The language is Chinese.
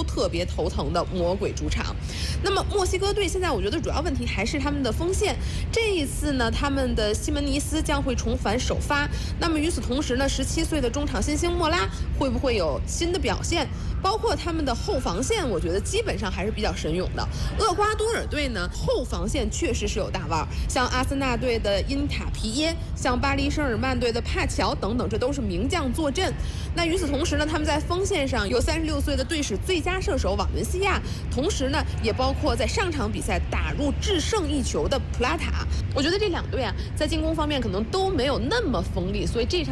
特别头疼的魔鬼主场。那么墨西哥队现在我觉得主要问题还是他们的锋线，这一次呢，他们的西门尼斯将会重返首发。那么与此同时呢，17岁的中场新星莫拉会不会有新的表现？包括他们的后防线，我觉得基本上还是比较神勇的。厄瓜多尔队呢，后防线确实是有大腕，像阿森纳队的因塔皮耶，像巴黎圣日耳曼队的帕乔等等，这都是名将坐镇。那与此同时呢，他们在锋线上有36岁的队史最佳射手瓦伦西亚，同时呢，也包括在上场比赛打入制胜一球的普拉塔。我觉得这两队啊，在进攻方面可能都没有那么锋利，所以这场